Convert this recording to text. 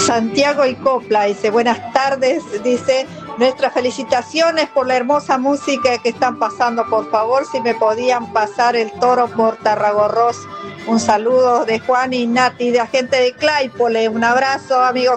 Santiago y Copla dice, buenas tardes, dice, nuestras felicitaciones por la hermosa música que están pasando, por favor, si me podían pasar el toro por Tarragorros. Un saludo de Juan y Nati, de Agente de Claypole, un abrazo, amigo.